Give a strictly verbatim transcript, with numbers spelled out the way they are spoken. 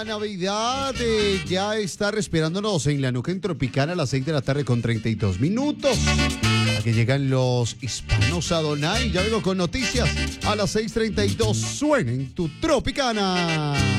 La Navidad eh, ya está respirándonos en la nuca en Tropicana a las seis de la tarde con treinta y dos minutos. Aquí llegan los hispanos Adonai. Ya vengo con noticias a las seis treinta y dos. Suena en tu Tropicana.